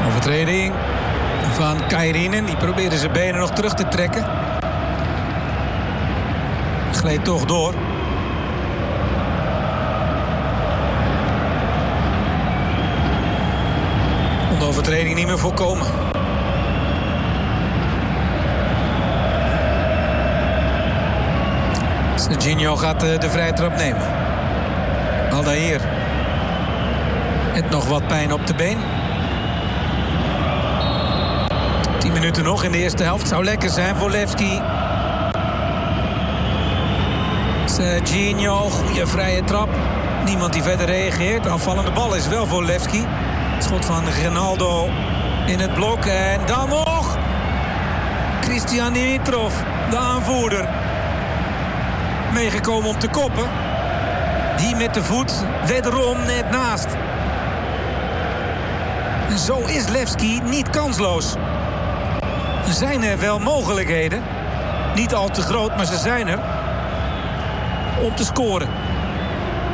Overtreding van Kairinen. Die probeerde zijn benen nog terug te trekken. Gleed toch door. Kon de overtreding niet meer voorkomen. Serginho gaat de vrije trap nemen. Aldair. Met nog wat pijn op de been. 10 minuten nog in de eerste helft. Zou lekker zijn voor Levski. Serginho, goede vrije trap. Niemand die verder reageert. De aanvallende bal is wel voor Levski. Schot van Ronaldo in het blok. En dan nog Christian Dimitrov, de aanvoerder. Meegekomen om te koppen. Die met de voet wederom net naast. En zo is Levski niet kansloos. Er zijn er wel mogelijkheden. Niet al te groot, maar ze zijn er. Om te scoren.